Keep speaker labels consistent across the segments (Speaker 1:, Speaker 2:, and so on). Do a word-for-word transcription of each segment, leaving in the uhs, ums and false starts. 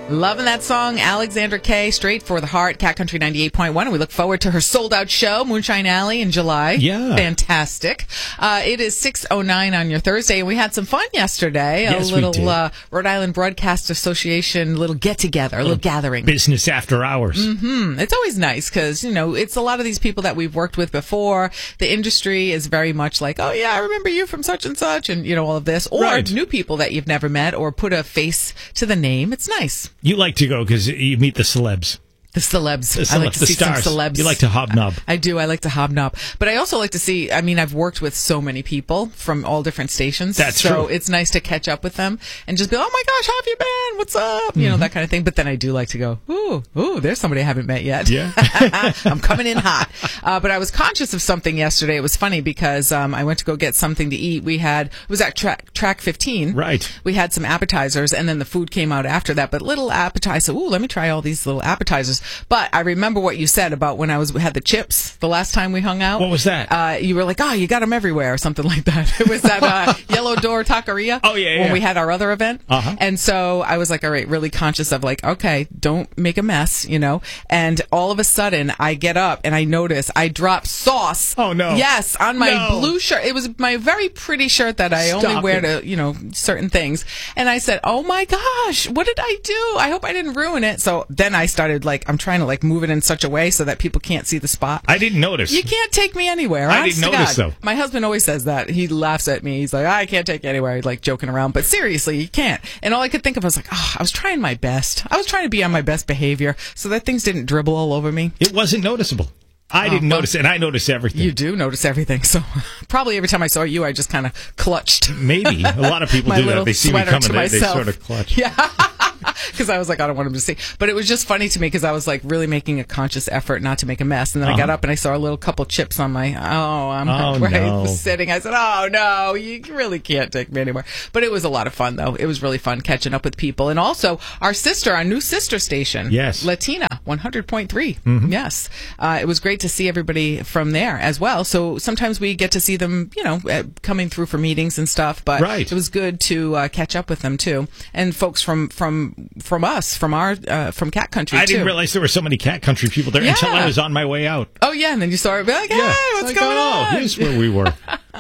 Speaker 1: Loving that song, Alexandra Kay, Straight for the Heart, Cat Country ninety-eight point one. And we look forward to her sold-out show, Moonshine Alley, in July.
Speaker 2: Yeah.
Speaker 1: Fantastic. Uh, it is six oh nine on your Thursday, and we had some fun yesterday.
Speaker 2: Yes,
Speaker 1: a little
Speaker 2: we did.
Speaker 1: Uh, Rhode Island Broadcast Association little get-together, a little, little gathering.
Speaker 2: Business after hours.
Speaker 1: Mm-hmm. It's always nice because, you know, it's a lot of these people that we've worked with before. The industry is very much like, oh, yeah, I remember you from such and such, and, you know, all of this. Or
Speaker 2: Right.
Speaker 1: new people that you've never met or put a face to the name. It's nice.
Speaker 2: You like to go because you meet the celebs.
Speaker 1: The celebs.
Speaker 2: The celebs,
Speaker 1: I like to
Speaker 2: the
Speaker 1: see
Speaker 2: stars.
Speaker 1: some celebs.
Speaker 2: You like to hobnob.
Speaker 1: I do. I like to hobnob. But I also like to see, I mean, I've worked with so many people from all different stations.
Speaker 2: That's
Speaker 1: so
Speaker 2: true.
Speaker 1: So it's nice to catch up with them and just be, oh my gosh, how have you been? What's up? You know,
Speaker 2: Mm-hmm.
Speaker 1: that kind of thing. But then I do like to go, ooh, ooh, there's somebody I haven't met yet.
Speaker 2: Yeah.
Speaker 1: I'm coming in hot. Uh, but I was conscious of something yesterday. It was funny because um, I went to go get something to eat. We had, it was at track, track fifteen.
Speaker 2: Right.
Speaker 1: We had some appetizers and then the food came out after that. But little appetizers, ooh, let me try all these little appetizers. But I remember what you said about when I was had the chips the last time we hung out.
Speaker 2: What was that?
Speaker 1: Uh, you were like, oh, you got them everywhere or something like that. It was that uh, Yellow Door Taqueria.
Speaker 2: Oh, yeah,
Speaker 1: When
Speaker 2: yeah.
Speaker 1: we had our other event.
Speaker 2: Uh-huh.
Speaker 1: And so I was like, all right, really conscious of like, okay, don't make a mess, you know. And all of a sudden I get up and I notice I drop sauce.
Speaker 2: Oh, no.
Speaker 1: Yes, on my
Speaker 2: No.
Speaker 1: blue shirt. It was my very pretty shirt that I only
Speaker 2: Stop
Speaker 1: wear
Speaker 2: it.
Speaker 1: to, you know, certain things. And I said, oh my gosh, what did I do? I hope I didn't ruin it. So then I started like, I'm trying to like move it in such a way so that people can't see the spot.
Speaker 2: I didn't notice.
Speaker 1: You can't take me anywhere.
Speaker 2: I
Speaker 1: honest
Speaker 2: didn't
Speaker 1: to
Speaker 2: notice,
Speaker 1: God.
Speaker 2: though.
Speaker 1: My husband always says that. He laughs at me. He's like, I can't take you anywhere, like joking around. But seriously, you can't. And all I could think of was like, oh, I was trying my best. I was trying to be on my best behavior so that things didn't dribble all over me.
Speaker 2: It wasn't noticeable. I didn't
Speaker 1: well,
Speaker 2: notice it, and I noticed everything.
Speaker 1: You do notice everything. So probably every time I saw you, I just kind of clutched.
Speaker 2: Maybe. A lot of people
Speaker 1: My
Speaker 2: do that.
Speaker 1: little
Speaker 2: They see me
Speaker 1: sweater
Speaker 2: coming,
Speaker 1: to
Speaker 2: they, they
Speaker 1: myself.
Speaker 2: sort of clutch.
Speaker 1: Yeah. Because I was like, I don't want him to see. But it was just funny to me because I was like really making a conscious effort not to make a mess. And then
Speaker 2: Uh-huh.
Speaker 1: I got up and I saw a little couple chips on my, oh, I'm
Speaker 2: Oh,
Speaker 1: right,
Speaker 2: no.
Speaker 1: sitting. I said, oh, no, you really can't take me anywhere. But it was a lot of fun, though. It was really fun catching up with people. And also our sister, our new sister station.
Speaker 2: Yes.
Speaker 1: Latina, one hundred point three.
Speaker 2: Mm-hmm.
Speaker 1: Yes. Uh, it was great to see everybody from there as well. So sometimes we get to see them, you know, uh, coming through for meetings and stuff. But
Speaker 2: Right.
Speaker 1: it was good to uh, catch up with them, too. And folks from, from, from us, from our, uh, from Cat Country,
Speaker 2: I
Speaker 1: too.
Speaker 2: didn't realize there were so many cat country people there
Speaker 1: Yeah.
Speaker 2: until I was on my way out.
Speaker 1: Oh, yeah. And then you saw her be like, hey,
Speaker 2: It's
Speaker 1: what's
Speaker 2: like,
Speaker 1: going
Speaker 2: oh,
Speaker 1: on?
Speaker 2: here's where we were.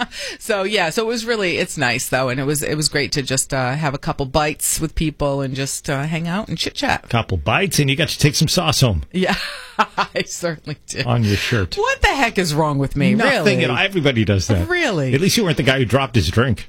Speaker 1: So yeah, so it was really, it's nice though, and it was it was great to just uh, have a couple bites with people and just uh, hang out and chit chat.
Speaker 2: Couple bites, and you got to take some sauce home
Speaker 1: Yeah, I certainly did.
Speaker 2: on your shirt.
Speaker 1: What the heck is wrong with me?
Speaker 2: Nothing
Speaker 1: really?
Speaker 2: at all. Everybody does that.
Speaker 1: Really?
Speaker 2: At least you weren't the guy who dropped his drink.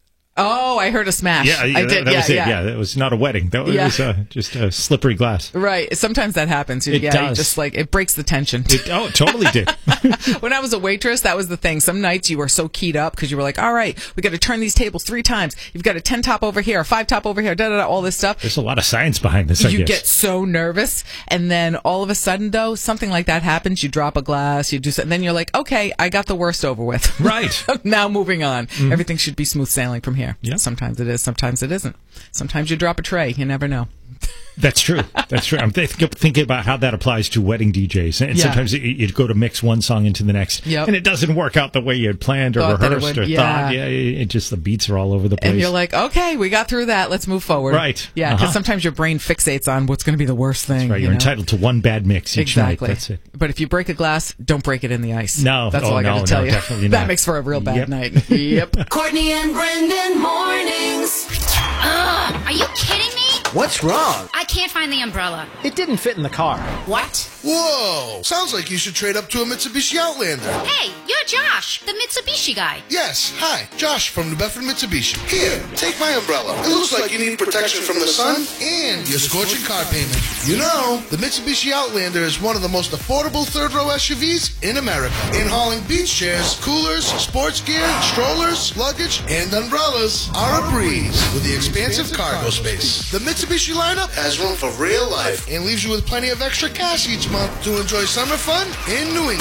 Speaker 1: Oh, I heard a smash.
Speaker 2: Yeah, yeah
Speaker 1: I
Speaker 2: that,
Speaker 1: did.
Speaker 2: that
Speaker 1: yeah,
Speaker 2: was it.
Speaker 1: yeah.
Speaker 2: Yeah, that was not a wedding. That was
Speaker 1: Yeah.
Speaker 2: uh, just a slippery glass.
Speaker 1: Right. Sometimes that happens.
Speaker 2: It
Speaker 1: yeah, you
Speaker 2: does.
Speaker 1: just like it breaks the tension.
Speaker 2: It, oh, it totally did.
Speaker 1: When I was a waitress, that was the thing. Some nights you were so keyed up because you were like, all right, we got to turn these tables three times. You've got a ten top over here, a five top over here, da da da, all this stuff.
Speaker 2: There's a lot of science behind this, I
Speaker 1: You
Speaker 2: guess.
Speaker 1: get so nervous, and then all of a sudden, though, something like that happens. You drop a glass, you do something, then you're like, okay, I got the worst over with.
Speaker 2: Right.
Speaker 1: Now moving on. Everything should be smooth sailing from here.
Speaker 2: Yep.
Speaker 1: Sometimes it is, sometimes it isn't. Sometimes you drop a tray. You never know.
Speaker 2: That's true. That's true. I'm th- thinking about how that applies to wedding D Js. And
Speaker 1: Yeah.
Speaker 2: sometimes you, you go to mix one song into the next,
Speaker 1: Yep.
Speaker 2: and it doesn't work out the way you had planned or
Speaker 1: Thought that it
Speaker 2: rehearsed
Speaker 1: would,
Speaker 2: or
Speaker 1: yeah.
Speaker 2: thought. Yeah, it, it just the beats are all over the place.
Speaker 1: And you're like, okay, we got through that. Let's move forward.
Speaker 2: Right.
Speaker 1: Yeah, because
Speaker 2: Uh-huh.
Speaker 1: sometimes your brain fixates on what's going to be the worst thing.
Speaker 2: That's right.
Speaker 1: you
Speaker 2: You're
Speaker 1: know?
Speaker 2: entitled to one bad mix each
Speaker 1: Exactly.
Speaker 2: night. That's it.
Speaker 1: But if you break a glass, don't break it in the ice.
Speaker 2: No.
Speaker 1: That's
Speaker 2: Oh,
Speaker 1: all I got
Speaker 2: no,
Speaker 1: to tell
Speaker 2: no,
Speaker 1: you.
Speaker 2: definitely
Speaker 1: That
Speaker 2: not.
Speaker 1: makes for a real bad
Speaker 2: Yep.
Speaker 1: night. Yep.
Speaker 3: Courtney and Brendan mornings.
Speaker 4: Ugh, are you kidding me?
Speaker 5: What's wrong?
Speaker 4: I can't find the umbrella.
Speaker 5: It didn't fit in the car.
Speaker 4: What?
Speaker 6: Whoa! Sounds like you should trade up to a Mitsubishi Outlander.
Speaker 4: Hey, you're Josh, the Mitsubishi guy.
Speaker 6: Yes, hi, Josh from New Bedford Mitsubishi. Here, take my umbrella. It looks like you need protection from the sun and your scorching car payment. You know, the Mitsubishi Outlander is one of the most affordable third-row S U Vs in America. In hauling beach chairs, coolers, sports gear, strollers, luggage, and umbrellas are a breeze with the expansive cargo space. The Mitsubishi lineup has room for real life and leaves you with plenty of extra cash each month to enjoy summer fun in New England.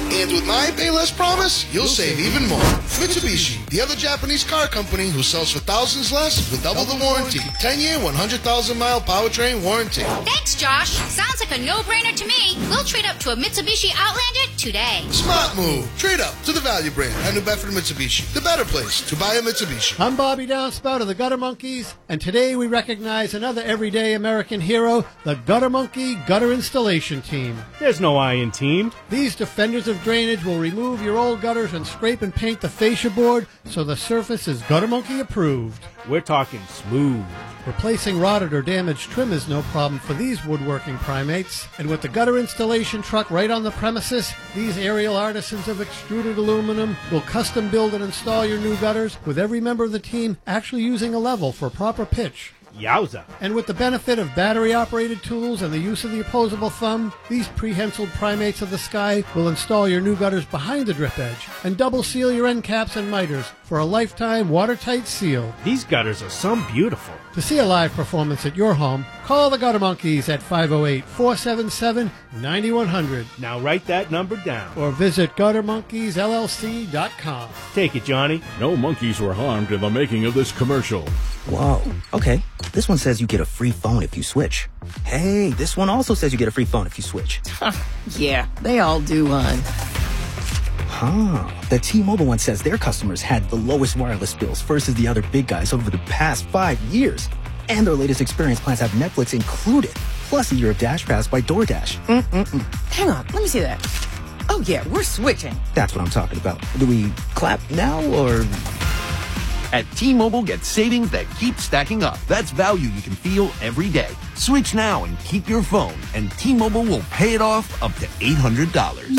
Speaker 6: And with my Pay Less promise, you'll save even more. Mitsubishi, the other Japanese car company who sells for thousands less with double the warranty. ten-year, one hundred thousand mile powertrain warranty.
Speaker 4: Thanks, Josh. Sounds like a no-brainer to me. We'll trade up to a Mitsubishi Outlander today.
Speaker 6: Smart move. Trade up to the value brand at New Bedford Mitsubishi. The better place to buy a Mitsubishi.
Speaker 7: I'm Bobby Downspout of the Gutter Monkeys, and today we recognize another everyday American hero, the Gutter Monkey Gutter Installation Team.
Speaker 5: There's no I in team.
Speaker 7: These defenders of drainage will remove your old gutters and scrape and paint the fascia board so the surface is Gutter Monkey approved.
Speaker 5: We're talking smooth.
Speaker 7: Replacing rotted or damaged trim is no problem for these woodworking primates. And with the gutter installation truck right on the premises, these aerial artisans of extruded aluminum will custom build and install your new gutters, with every member of the team actually using a level for proper pitch.
Speaker 5: Yowza.
Speaker 7: And with the benefit of battery-operated tools and the use of the opposable thumb, these prehensiled primates of the sky will install your new gutters behind the drip edge and double seal your end caps and miters for a lifetime watertight seal.
Speaker 5: These gutters are some beautiful.
Speaker 7: To see a live performance at your home, call the Gutter Monkeys at five oh eight, four seven seven, nine one zero zero
Speaker 5: Now write that number down.
Speaker 7: or visit gutter monkeys l l c dot com.
Speaker 5: Take it, Johnny.
Speaker 8: No monkeys were harmed in the making of this commercial.
Speaker 9: Whoa. Okay. This one says you get a free phone if you switch. Hey, this one also says you get a free phone if you switch.
Speaker 10: Yeah, they all do, hon.
Speaker 9: Huh. The T-Mobile one says their customers had the lowest wireless bills versus the other big guys over the past five years. And their latest experience plans have Netflix included, plus a year of Dash Pass by DoorDash. Mm-mm-mm.
Speaker 10: Hang on, let me see that. Oh, yeah, we're switching.
Speaker 9: That's what I'm talking about. Do we clap now or...
Speaker 11: At T-Mobile, get savings that keep stacking up. That's value you can feel every day. Switch now and keep your phone, and T-Mobile will pay it off up to eight hundred dollars.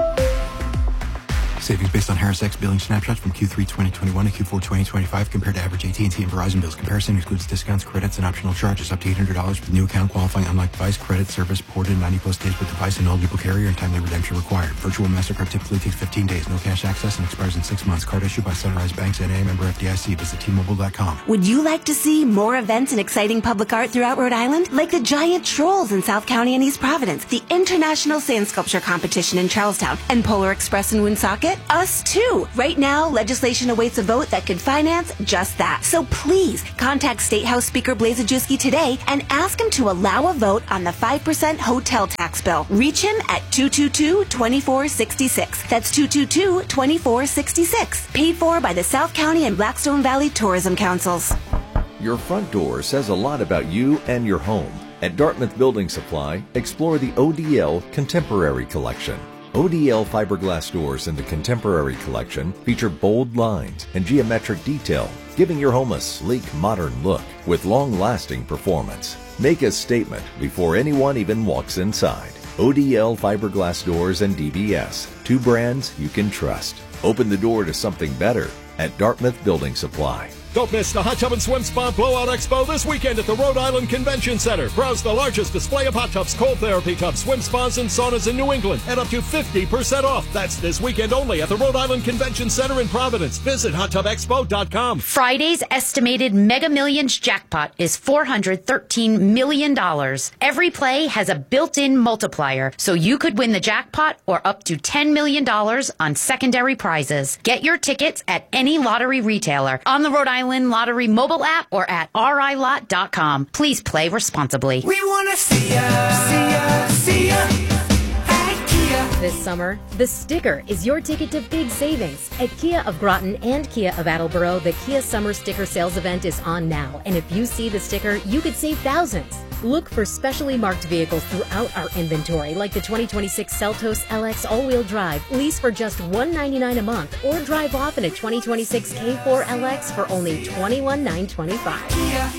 Speaker 12: Savings based on Harris X billing snapshots from Q three twenty twenty-one to Q four twenty twenty-five compared to average A T and T and Verizon bills. Comparison excludes discounts, credits, and optional charges up to eight hundred dollars for new account qualifying unlike device credit service ported ninety plus days with device and eligible carrier and timely redemption required. Virtual MasterCard typically takes fifteen days. No cash access and expires in six months. Card issued by Sunrise Banks N A, member F D I C. Visit T Mobile dot com.
Speaker 13: Would you like to see more events and exciting public art throughout Rhode Island? Like the giant trolls in South County and East Providence, the International Sand Sculpture Competition in Charlestown, and Polar Express in Woonsocket? Us too! Right now, legislation awaits a vote that could finance just that. So please contact State House Speaker Blaise Ajewski today and ask him to allow a vote on the five percent hotel tax bill. Reach him at two two two, two four six six. That's two two two, two four six six. Paid for by the South County and Blackstone Valley Tourism Councils.
Speaker 14: Your front door says a lot about you and your home. At Dartmouth Building Supply, explore the O D L Contemporary Collection. O D L fiberglass doors in the Contemporary Collection feature bold lines and geometric detail, giving your home a sleek, modern look with long-lasting performance. Make a statement before anyone even walks inside. O D L fiberglass doors and D B S, two brands you can trust. Open the door to something better at Dartmouth Building Supply.
Speaker 8: Don't miss the Hot Tub and Swim Spa Blowout Expo this weekend at the Rhode Island Convention Center. Browse the largest display of hot tubs, cold therapy tubs, swim spas, and saunas in New England at up to fifty percent off. That's this weekend only at the Rhode Island Convention Center in Providence. Visit hot tub expo dot com.
Speaker 4: Friday's estimated Mega Millions jackpot is four hundred thirteen million dollars. Every play has a built-in multiplier, so you could win the jackpot or up to ten million dollars on secondary prizes. Get your tickets at any lottery retailer, on the Rhode Island Lottery mobile app, or at r i lot dot com. Please play responsibly.
Speaker 3: We wanna see ya, see ya, see ya at Kia.
Speaker 15: This summer, the sticker is your ticket to big savings. At Kia of Groton and Kia of Attleboro, the Kia Summer Sticker Sales event is on now. And if you see the sticker, you could save thousands. Look for specially marked vehicles throughout our inventory, like the twenty twenty-six Seltos L X all-wheel drive, lease for just one hundred ninety-nine dollars a month, or drive off in a twenty twenty-six K four L X for only twenty-one thousand nine hundred twenty-five dollars.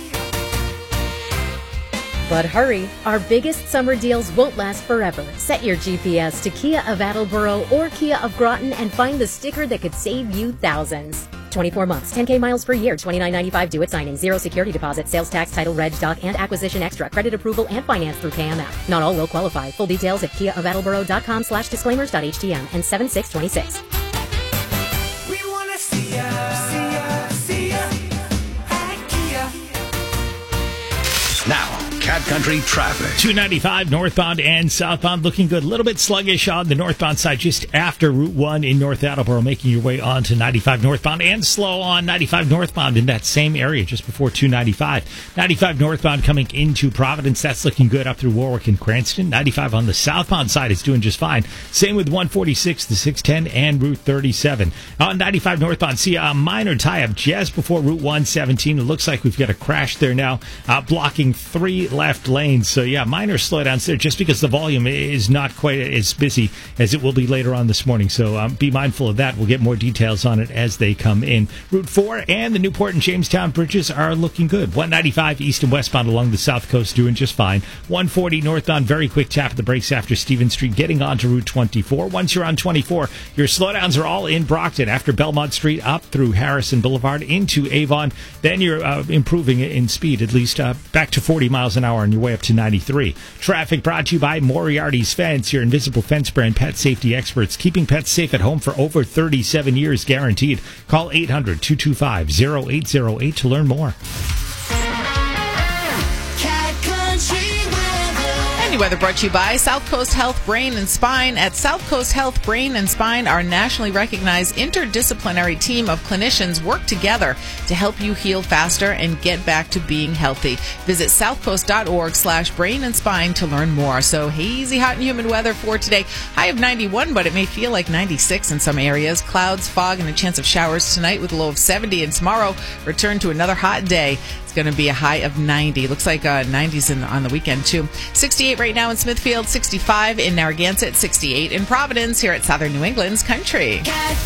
Speaker 15: But hurry, our biggest summer deals won't last forever. Set your G P S to Kia of Attleboro or Kia of Groton and find the sticker that could save you thousands. twenty-four months, ten K miles per year, twenty-nine ninety-five due at signing, zero security deposit, sales tax, title, reg, doc, and acquisition extra, credit approval, and finance through K M F. Not all will qualify. Full details at kia of attleboro dot com slash disclaimers.htm and seven six two six.
Speaker 3: We wanna see ya, see ya, see ya at Kia.
Speaker 11: Now,
Speaker 16: Cat Country traffic.
Speaker 2: two ninety-five northbound and southbound looking good. A little bit sluggish on the northbound side just after Route one in North Attleboro, making your way on to ninety-five northbound, and slow on ninety-five northbound in that same area just before two ninety-five. ninety-five northbound coming into Providence, that's looking good up through Warwick and Cranston. ninety-five on the southbound side is doing just fine. Same with one forty-six, the six ten, and Route thirty-seven. On ninety-five northbound, see a minor tie-up just before Route one seventeen. It looks like we've got a crash there now, uh, blocking three left lanes. So, yeah, minor slowdowns there just because the volume is not quite as busy as it will be later on this morning. So um, be mindful of that. We'll get more details on it as they come in. Route four and the Newport and Jamestown bridges are looking good. one ninety-five east and westbound along the south coast doing just fine. one forty northbound, very quick tap of the brakes after Stevens Street, getting onto Route twenty-four. Once you're on twenty-four, your slowdowns are all in Brockton after Belmont Street up through Harrison Boulevard into Avon. Then you're uh, improving in speed, at least uh, back to forty miles an hour on your way up to ninety-three. Traffic brought to you by Moriarty's Fence, your invisible fence brand pet safety experts, keeping pets safe at home for over thirty-seven years guaranteed. Call eight hundred, two two five, oh eight oh eight to learn more.
Speaker 1: Any weather brought to you by South Coast Health Brain and Spine. At South Coast Health Brain and Spine, our nationally recognized interdisciplinary team of clinicians work together to help you heal faster and get back to being healthy. Visit southcoast.org slash brain and spine to learn more. So hazy, hot, and humid weather for today. High of ninety-one, but it may feel like ninety-six in some areas. Clouds, fog, and a chance of showers tonight with a low of seventy. And tomorrow, return to another hot day. It's going to be a high of ninety. Looks like uh, nineties in the, on the weekend, too. sixty-eight right now in Smithfield, sixty-five in Narragansett, sixty-eight in Providence, here at Southern New England's Country.